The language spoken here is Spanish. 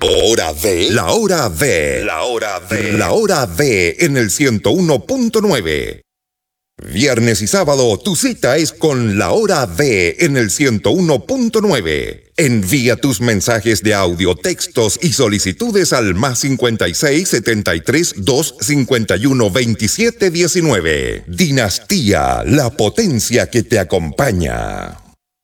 Hora de. La hora de. La hora de. La hora de en el 101.9. Viernes y sábado, tu cita es con La Hora de en el 101.9. Envía tus mensajes de audio, textos y solicitudes al más 56 73 251 27 19. Dinastía, la potencia que te acompaña.